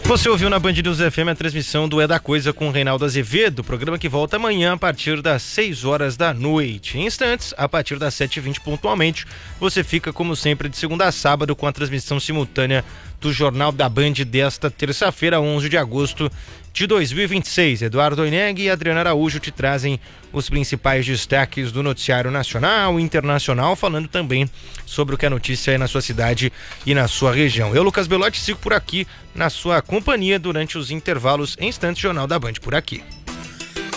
Você ouviu na Band News FM a transmissão do É da Coisa com o Reinaldo Azevedo, programa que volta amanhã a partir das 6 horas da noite. Em instantes, a partir das 7h20 pontualmente, você fica como sempre de segunda a sábado com a transmissão simultânea do Jornal da Band desta terça-feira, 11 de agosto de 2026. Eduardo Oineg e Adriana Araújo te trazem os principais destaques do noticiário nacional e internacional, falando também sobre o que é notícia aí na sua cidade e na sua região. Eu, Lucas Belotti, sigo por aqui na sua companhia durante os intervalos. Em instantes, Jornal da Band por aqui.